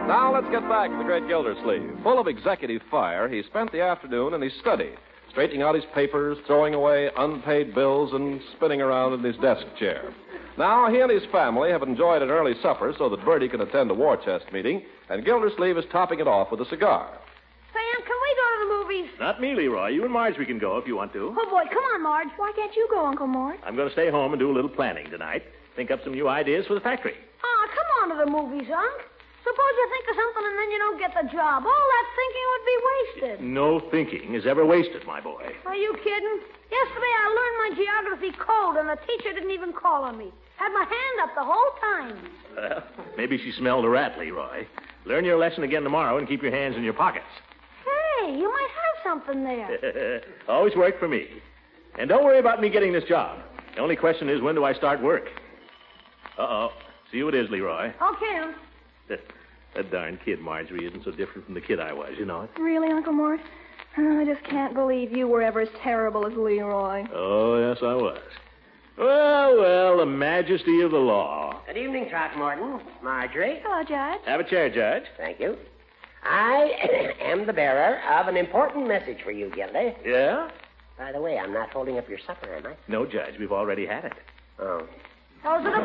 Now let's get back to the great Gildersleeve. Full of executive fire, he spent the afternoon in his study, straightening out his papers, throwing away unpaid bills, and spinning around in his desk chair. Now, he and his family have enjoyed an early supper so that Bertie can attend a war chest meeting, and Gildersleeve is topping it off with a cigar. Sam, can we go to the movies? Not me, Leroy. You and Marge can go if you want to. Oh, boy, come on, Marge. Why can't you go, Uncle Mort? I'm going to stay home and do a little planning tonight. Think up some new ideas for the factory. Oh, come on to the movies, Unc. Suppose you think of something and then you don't get the job. All that thinking would be wasted. No thinking is ever wasted, my boy. Are you kidding? Yesterday I learned my geography cold and the teacher didn't even call on me. Had my hand up the whole time. Well, maybe she smelled a rat, Leroy. Learn your lesson again tomorrow and keep your hands in your pockets. Hey, you might have something there. Always work for me. And don't worry about me getting this job. The only question is, when do I start work? Uh-oh. See who it is, Leroy. Okay, Unc. That darn kid, Marjorie, isn't so different from the kid I was, you know it? Really, Uncle Mort? Oh, I just can't believe you were ever as terrible as Leroy. Oh, yes, I was. Well, the majesty of the law. Good evening, Throckmorton. Marjorie. Hello, Judge. Have a chair, Judge. Thank you. I am the bearer of an important message for you, Gildy. Yeah? By the way, I'm not holding up your supper, am I? No, Judge, we've already had it. Oh. Those are the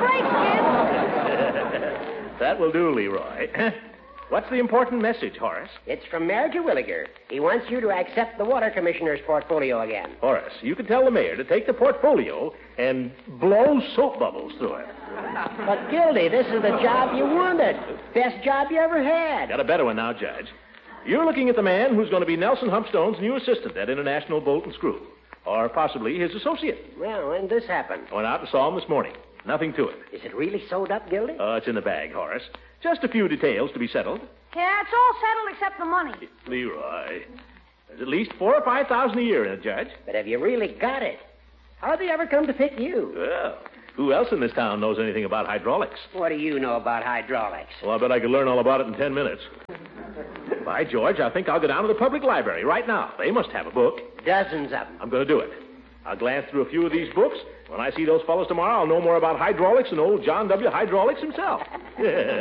breaks, kid. That will do, Leroy. What's the important message, Horace? It's from Mayor Terwilliger. He wants you to accept the water commissioner's portfolio again. Horace, you can tell the mayor to take the portfolio and blow soap bubbles through it. But, Gildy, this is the job you wanted. Best job you ever had. Got a better one now, Judge. You're looking at the man who's going to be Nelson Humpstone's new assistant at International Bolt and Screw. Or possibly his associate. Well, when did this happen? I went out and saw him this morning. Nothing to it. Is it really sewed up, Gildy? Oh, it's in the bag, Horace. Just a few details to be settled. Yeah, it's all settled except the money. Leroy, there's at least $4,000 or $5,000 a year in it, Judge. But have you really got it? How'd they ever come to pick you? Well, who else in this town knows anything about hydraulics? What do you know about hydraulics? Well, I bet I could learn all about it in 10 minutes. By George, I think I'll go down to the public library right now. They must have a book. Dozens of them. I'm going to do it. I'll glance through a few of these books. When I see those fellows tomorrow, I'll know more about hydraulics than old John W. Hydraulics himself.